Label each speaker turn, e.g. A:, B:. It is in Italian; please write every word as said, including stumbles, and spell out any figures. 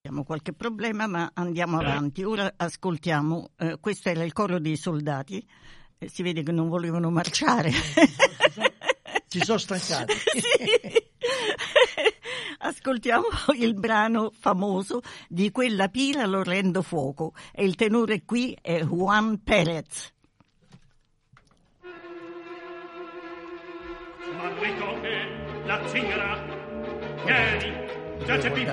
A: Abbiamo qualche problema, ma andiamo avanti. Ora ascoltiamo, eh, questo era il coro dei soldati, eh, si vede che non volevano marciare.
B: Si sono stancati.
A: Sì. Ascoltiamo il brano famoso Di quella pila lo rendo fuoco, e il tenore qui è Juan Perez.
C: Manrico e la zingara, vieni, già c'è